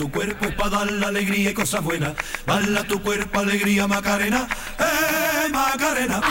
Tu cuerpo es para dar la alegría y cosas buenas. Bala tu cuerpo, alegría, Macarena. Macarena.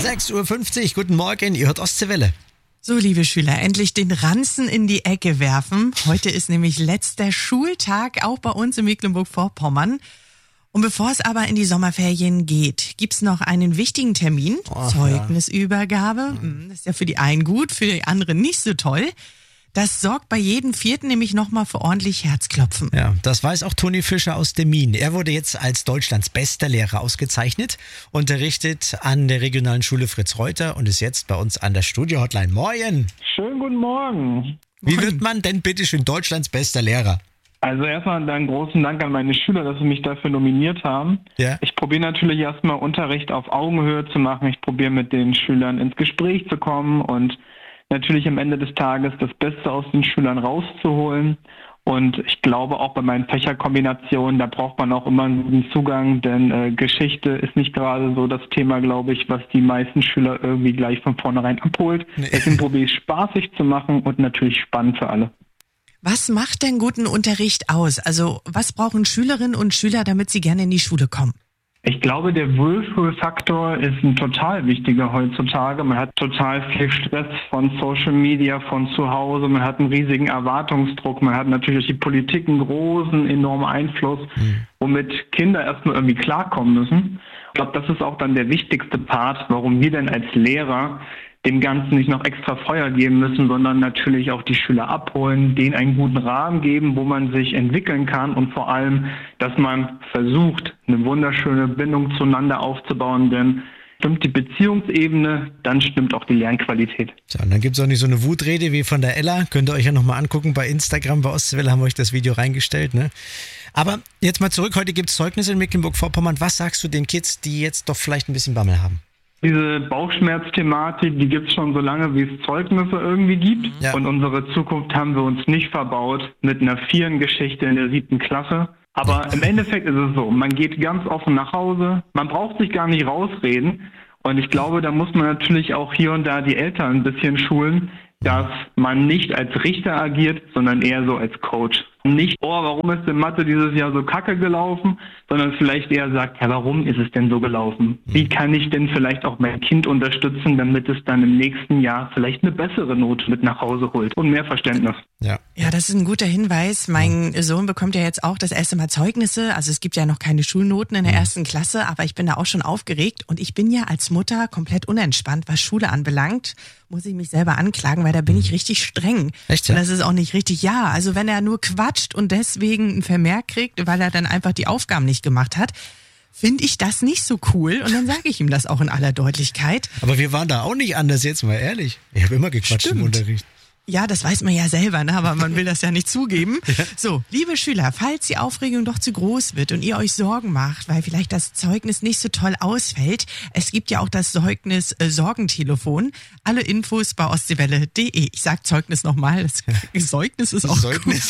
6.50 Uhr, guten Morgen, ihr hört Ostseewelle. So, liebe Schüler, endlich den Ranzen in die Ecke werfen. Heute ist nämlich letzter Schultag, auch bei uns in Mecklenburg-Vorpommern. Und bevor es aber in die Sommerferien geht, gibt's noch einen wichtigen Termin. Zeugnisübergabe. Das ist ja für die einen gut, für die anderen nicht so toll. Das sorgt bei jedem Vierten nämlich nochmal für ordentlich Herzklopfen. Ja, das weiß auch Toni Fischer aus Demmin. Er wurde jetzt als Deutschlands bester Lehrer ausgezeichnet, unterrichtet an der regionalen Schule Fritz Reuter und ist jetzt bei uns an der Studio-Hotline. Moin! Schönen guten Morgen. Wie wird man denn bitte schön Deutschlands bester Lehrer? Also erstmal einen großen Dank an meine Schüler, dass sie mich dafür nominiert haben. Ja. Ich probiere natürlich erstmal Unterricht auf Augenhöhe zu machen. Ich probiere mit den Schülern ins Gespräch zu kommen und natürlich am Ende des Tages das Beste aus den Schülern rauszuholen. Und ich glaube auch bei meinen Fächerkombinationen, da braucht man auch immer einen Zugang, denn Geschichte ist nicht gerade so das Thema, glaube ich, was die meisten Schüler irgendwie gleich von vornherein abholt. Nee. Deswegen probiere ich spaßig zu machen und natürlich spannend für alle. Was macht denn guten Unterricht aus? Also was brauchen Schülerinnen und Schüler, damit sie gerne in die Schule kommen? Ich glaube, der Wohlfühlfaktor ist ein total wichtiger heutzutage. Man hat total viel Stress von Social Media, von zu Hause. Man hat einen riesigen Erwartungsdruck. Man hat natürlich durch die Politik einen großen, enormen Einfluss, womit Kinder erstmal irgendwie klarkommen müssen. Ich glaube, das ist auch dann der wichtigste Part, warum wir denn als Lehrer dem Ganzen nicht noch extra Feuer geben müssen, sondern natürlich auch die Schüler abholen, denen einen guten Rahmen geben, wo man sich entwickeln kann und vor allem, dass man versucht, eine wunderschöne Bindung zueinander aufzubauen, denn stimmt die Beziehungsebene, dann stimmt auch die Lernqualität. So, und dann gibt es auch nicht so eine Wutrede wie von der Ella. Könnt ihr euch ja nochmal angucken bei Instagram, bei Ostseewelle haben wir euch das Video reingestellt. Ne? Aber jetzt mal zurück, heute gibt es Zeugnisse in Mecklenburg-Vorpommern. Was sagst du den Kids, die jetzt doch vielleicht ein bisschen Bammel haben? Diese Bauchschmerzthematik, die gibt es schon so lange, wie es Zeugnisse irgendwie gibt. Ja. Und unsere Zukunft haben wir uns nicht verbaut mit einer Vierengeschichte in der 7. Klasse. Aber im Endeffekt ist es so, man geht ganz offen nach Hause, man braucht sich gar nicht rausreden. Und ich glaube, da muss man natürlich auch hier und da die Eltern ein bisschen schulen, dass man nicht als Richter agiert, sondern eher so als Coach. Nicht, warum ist in Mathe dieses Jahr so kacke gelaufen, sondern vielleicht eher sagt, ja, warum ist es denn so gelaufen? Wie kann ich denn vielleicht auch mein Kind unterstützen, damit es dann im nächsten Jahr vielleicht eine bessere Note mit nach Hause holt und mehr Verständnis? Ja, das ist ein guter Hinweis. Mein Sohn bekommt ja jetzt auch das erste Mal Zeugnisse. Also es gibt ja noch keine Schulnoten in der 1. Klasse, aber ich bin da auch schon aufgeregt. Und ich bin ja als Mutter komplett unentspannt, was Schule anbelangt. Muss ich mich selber anklagen, weil da bin ich richtig streng. Echt, ja? Und das ist auch nicht richtig. Ja, also wenn er nur quatscht und deswegen einen Vermerk kriegt, weil er dann einfach die Aufgaben nicht gemacht hat, finde ich das nicht so cool. Und dann sage ich ihm das auch in aller Deutlichkeit. Aber wir waren da auch nicht anders, jetzt mal ehrlich. Ich habe immer gequatscht im Unterricht. Ja, das weiß man ja selber, ne? Aber man will das ja nicht zugeben. So, liebe Schüler, falls die Aufregung doch zu groß wird und ihr euch Sorgen macht, weil vielleicht das Zeugnis nicht so toll ausfällt, es gibt ja auch das Zeugnis Sorgentelefon. Alle Infos bei ostseewelle.de. Ich sag Zeugnis nochmal, das Zeugnis ist auch Zeugnis.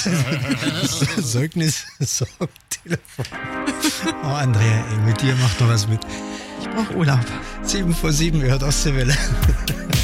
Zeugnis, Sorgentelefon. Oh, Andrea, ey, mit dir macht noch was mit. Ich brauche Urlaub. 7 vor 7, ihr hört Ostseewelle.